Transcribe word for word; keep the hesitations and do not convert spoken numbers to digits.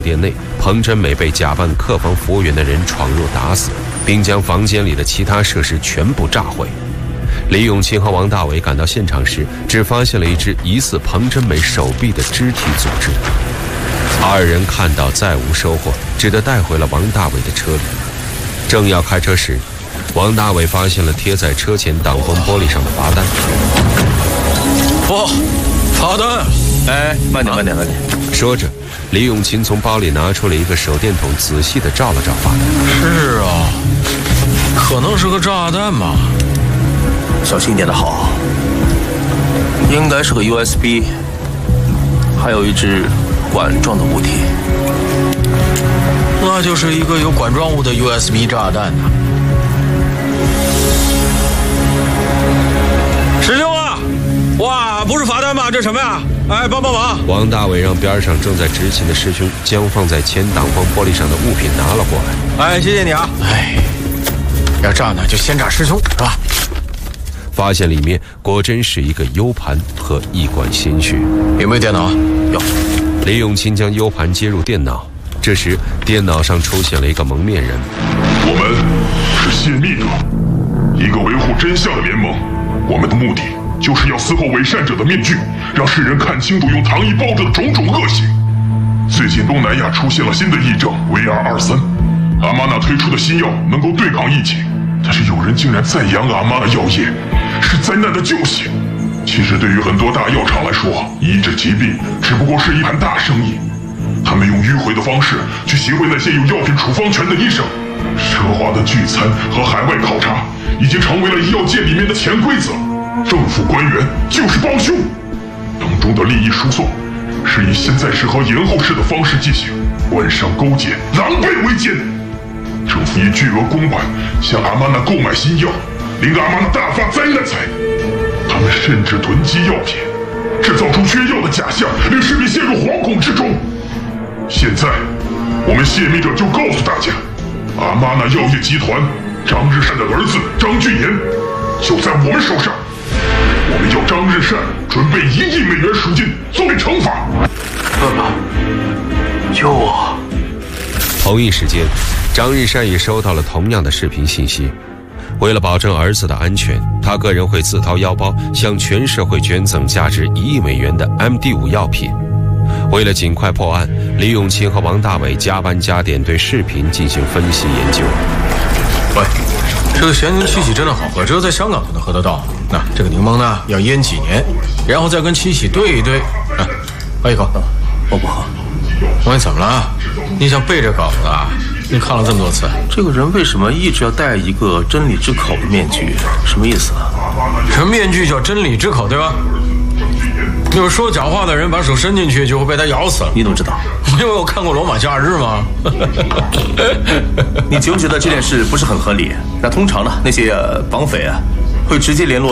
店内，彭真美被假扮客房服务员的人闯入打死，并将房间里的其他设施全部炸毁。李永清和王大伟赶到现场时，只发现了一只疑似彭真美手臂的肢体组织。二人看到再无收获，只得带回了王大伟的车里。正要开车时，王大伟发现了贴在车前挡风玻璃上的罚单。 哦，罚单！ 哎，慢点，慢点，慢点。 说着，李永清从包里拿出了一个手电筒，仔细地照了照罚单。 是啊，可能是个炸弹嘛。 小心点的好，应该是个 U S B， 还有一只管状的物体。 那就是一个有管状物的 U S B 炸弹呢。师兄啊，哇，不是罚单吗？这什么呀？哎，帮帮忙！ 王大伟让边上正在执勤的师兄将放在前挡风玻璃上的物品拿了过来。 哎，谢谢你啊！哎，要炸呢就先炸师兄是吧？ 发现里面果真是一个 U 盘和一管鲜血。 有没有电脑？ 有。 李永清将 U 盘接入电脑，这时电脑上出现了一个蒙面人。 我们是泄密者，一个维护真相的联盟。我们的目的就是要撕破伪善者的面具，让世人看清楚用糖衣包着的种种恶行。最近东南亚出现了新的疫症 V R 二三，阿玛纳推出的新药能够对抗疫情，但是有人竟然赞扬阿玛纳药业是灾难的救星。其实对于很多大药厂来说，医治疾病只不过是一盘大生意。他们用迂回的方式去行贿那些有药品处方权的医生，奢华的聚餐和海外考察已经成为了医药界里面的潜规则。政府官员就是帮凶，当中的利益输送是以现在式和延后式的方式进行，官商勾结，狼狈为奸。政府以巨额公款向阿玛纳购买新药，令阿玛纳大发灾难财。他们甚至囤积药品，制造出缺药的假象，令市民陷入惶恐之中。现在，我们泄密者就告诉大家，阿玛纳药业集团张日善的儿子张俊言就在我们手上。我们要张日善准备一亿美元赎金作为惩罚。 爸爸，救我！ 同一时间，张日善也收到了同样的视频信息。为了保证儿子的安全，他个人会自掏腰包向全社会捐赠价值一亿美元的 M D 五 药品。为了尽快破案，李永清和王大伟加班加点对视频进行分析研究。 喂，这个咸柠七喜真的好喝，只有在香港才能喝得到。那这个柠檬呢，要腌几年，然后再跟七喜兑一兑。啊，喝一口。 我不喝。 我问你怎么了？你想背着稿子啊？你看了这么多次， 这个人为什么一直要戴一个真理之口的面具？什么意思啊？ 这面具叫真理之口，对吧？就是说假话的人把手伸进去就会被他咬死了。 你怎么知道？ 因为我看过《罗马假日》吗？ 你觉不觉得这件事不是很合理？那通常呢，那些、呃、绑匪啊，会直接联络